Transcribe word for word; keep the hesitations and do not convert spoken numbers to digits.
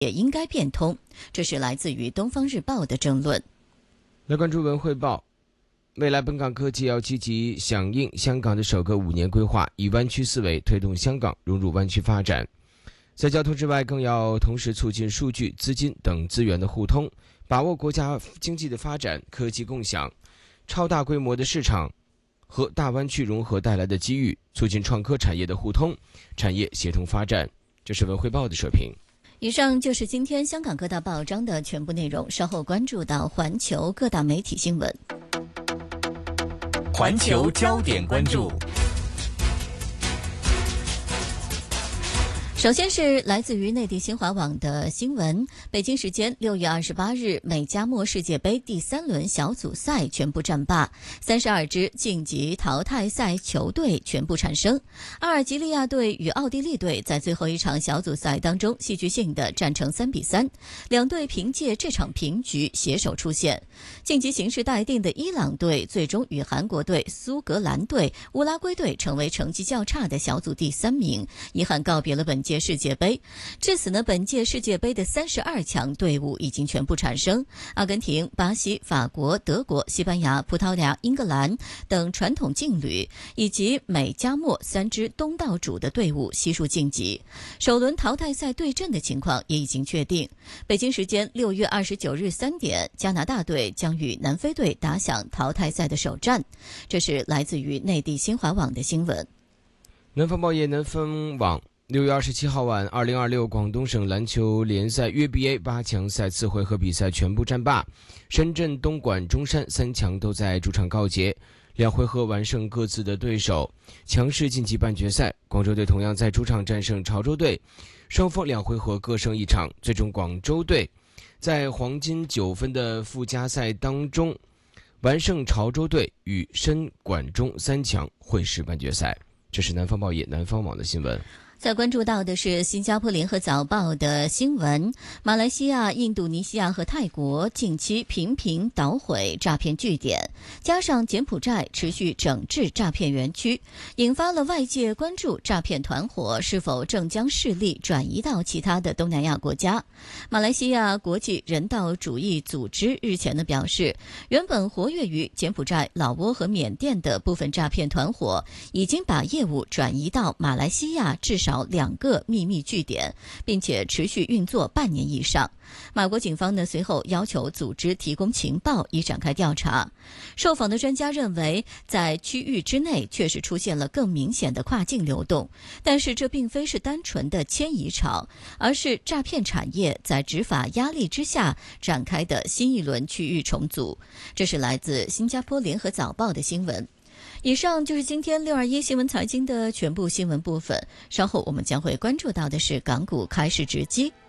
也应该变通。这是来自于《东方日报》的争论。 来关注文汇报。未来本港科技要积极响应香港的首个五年规划，以湾区思维推动香港融入湾区发展。在交通之外，更要同时促进数据、资金等资源的互通，把握国家经济的发展、科技共享、超大规模的市场和大湾区融合带来的机遇，促进创科产业的互通、产业协同发展。这是文汇报的社评。 以上就是今天香港各大报章的全部内容，稍后关注到环球各大媒体新闻。 环球焦点关注。 首先是来自于内地新华网的新闻，北京时间六月二十八日，美加墨世界杯第三轮小组赛全部战罢，三十二支晋级淘汰赛球队全部产生。阿尔及利亚队与奥地利队在最后一场小组赛当中戏剧性的战成三比三，两队凭借这场平局携手出线。晋级形势待定的伊朗队最终与韩国队、苏格兰队、乌拉圭队成为成绩较差的小组第三名，遗憾告别了本届世界杯。至此呢，本届世界杯的三十二强队伍已经全部产生，阿根廷、巴西、法国、德国、西班牙、葡萄牙、英格兰等传统劲旅，以及美加墨三支东道主的队伍悉数晋级。首轮淘汰赛对阵的情况也已经确定。北京时间六月二十九日三点，加拿大队将与南非队打响淘汰赛的首战。这是来自于内地新华网的新闻。 南方报业南方网六月二十七号晚，二零二六广东省篮球联赛粤 B A 八强赛次回合比赛全部战罢，深圳、东莞、中山三强都在主场告捷，两回合完胜各自的对手，强势晋级半决赛。广州队同样在主场战胜潮州队，双方两回合各胜一场，最终广州队在黄金九分的附加赛当中完胜潮州队，与深莞中三强会师半决赛。这是南方报业南方网的新闻。 再关注到的是新加坡联合早报的新闻，马来西亚、印度尼西亚和泰国近期频频捣毁诈骗据点，加上柬埔寨持续整治诈骗园区，引发了外界关注诈骗团伙是否正将势力转移到其他的东南亚国家。马来西亚国际人道主义组织日前呢表示，原本活跃于柬埔寨、老挝和缅甸的部分诈骗团伙已经把业务转移到马来西亚至少两个秘密据点，并且持续运作半年以上。马国警方呢随后要求组织提供情报以展开调查。受访的专家认为，在区域之内确实出现了更明显的跨境流动，但是这并非是单纯的迁移潮，而是诈骗产业在执法压力之下展开的新一轮区域重组。这是来自新加坡联合早报的新闻。以上就是今天六二一新闻财经的全部新闻部分，稍后我们将会关注到的是港股开市直击。